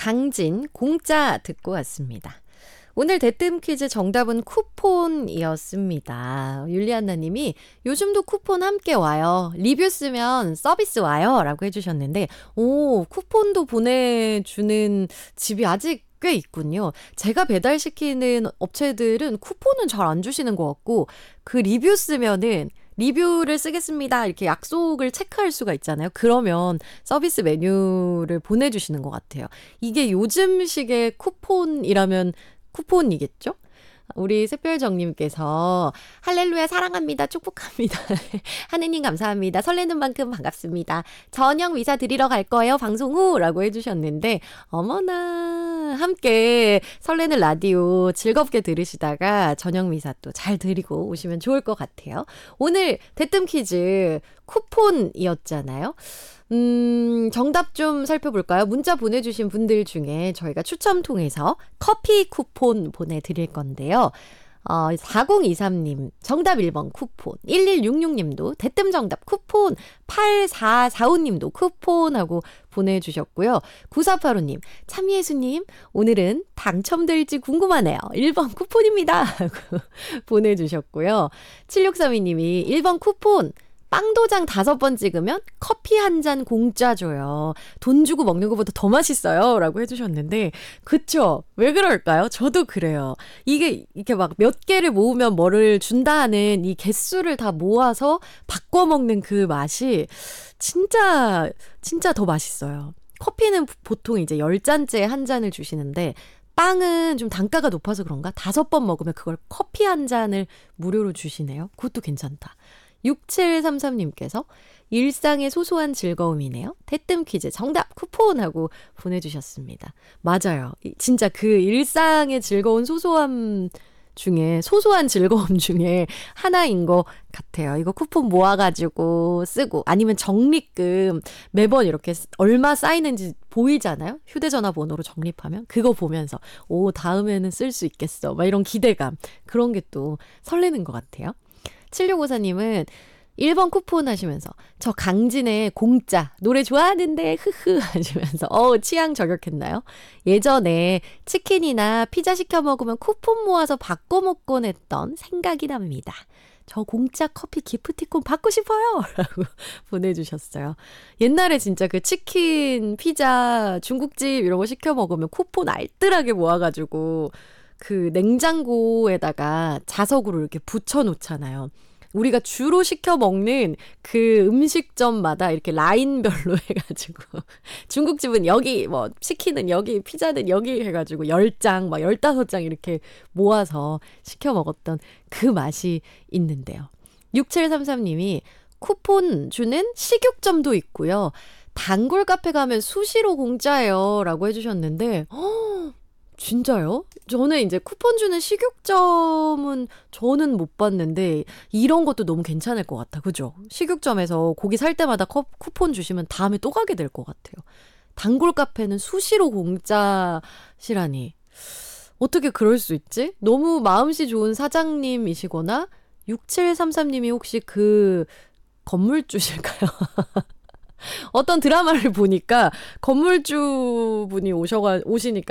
강진 공짜 듣고 왔습니다. 오늘 대뜸 퀴즈 정답은 쿠폰이었습니다. 율리안나 님이 요즘도 쿠폰 함께 와요. 리뷰 쓰면 서비스 와요. 라고 해주셨는데, 쿠폰도 보내주는 집이 아직 꽤 있군요. 제가 배달시키는 업체들은 쿠폰은 잘 안 주시는 것 같고, 그 리뷰 쓰면은 리뷰를 쓰겠습니다. 이렇게 약속을 체크할 수가 있잖아요. 그러면 서비스 메뉴를 보내주시는 것 같아요. 이게 요즘식의 쿠폰이라면 쿠폰이겠죠? 우리 샛별정님께서 할렐루야 사랑합니다. 축복합니다. 하느님 감사합니다. 설레는 만큼 반갑습니다. 저녁 미사 드리러 갈 거예요. 방송 후 라고 해주셨는데 어머나 함께 설레는 라디오 즐겁게 들으시다가 저녁 미사 또 잘 드리고 오시면 좋을 것 같아요. 오늘 대뜸 퀴즈 쿠폰이었잖아요. 정답 좀 살펴볼까요? 문자 보내주신 분들 중에 저희가 추첨 통해서 커피 쿠폰 보내드릴 건데요. 4023님 정답 1번 쿠폰, 1166님도 대뜸 정답 쿠폰, 8445님도 쿠폰하고 보내주셨고요. 9485님 참예수님 오늘은 당첨될지 궁금하네요. 1번 쿠폰입니다 하고 보내주셨고요. 7632님이 1번 쿠폰, 빵도장 5번 찍으면 커피 한 잔 공짜 줘요. 돈 주고 먹는 것보다 더 맛있어요. 라고 해주셨는데, 그쵸? 왜 그럴까요? 저도 그래요. 이게 이렇게 막 몇 개를 모으면 뭐를 준다 하는 이 개수를 다 모아서 바꿔 먹는 그 맛이 진짜 더 맛있어요. 커피는 보통 이제 10잔째 한 잔을 주시는데, 빵은 좀 단가가 높아서 그런가? 5번 먹으면 그걸 커피 한 잔을 무료로 주시네요. 그것도 괜찮다. 6733님께서 일상의 소소한 즐거움이네요. 대뜸 퀴즈 정답 쿠폰하고 보내주셨습니다. 맞아요. 진짜 그 일상의 즐거운 소소한 즐거움 중에 하나인 것 같아요. 이거 쿠폰 모아가지고 쓰고 아니면 적립금 매번 이렇게 얼마 쌓이는지 보이잖아요. 휴대전화 번호로 적립하면 그거 보면서 다음에는 쓸 수 있겠어. 막 이런 기대감 그런 게 또 설레는 것 같아요. 7654님은 1번 쿠폰 하시면서 저 강진의 공짜 노래 좋아하는데 흐흐 하시면서 취향 저격했나요? 예전에 치킨이나 피자 시켜 먹으면 쿠폰 모아서 바꿔 먹곤 했던 생각이 납니다. 저 공짜 커피 기프티콘 받고 싶어요 라고 보내주셨어요. 옛날에 진짜 그 치킨, 피자, 중국집 이런 거 시켜 먹으면 쿠폰 알뜰하게 모아가지고 그 냉장고에다가 자석으로 이렇게 붙여놓잖아요. 우리가 주로 시켜 먹는 그 음식점마다 이렇게 라인별로 해가지고 중국집은 여기 치킨은 여기 피자는 여기 해가지고 10장 15장 이렇게 모아서 시켜 먹었던 그 맛이 있는데요. 6733님이 쿠폰 주는 식육점도 있고요. 단골 카페 가면 수시로 공짜예요 라고 해주셨는데 진짜요? 저는 이제 쿠폰 주는 식육점은 저는 못 봤는데 이런 것도 너무 괜찮을 것 같아. 그죠? 식육점에서 고기 살 때마다 쿠폰 주시면 다음에 또 가게 될 것 같아요. 단골 카페는 수시로 공짜시라니. 어떻게 그럴 수 있지? 너무 마음씨 좋은 사장님이시거나 6733님이 혹시 그 건물주실까요? 어떤 드라마를 보니까 건물주 분이 오시니까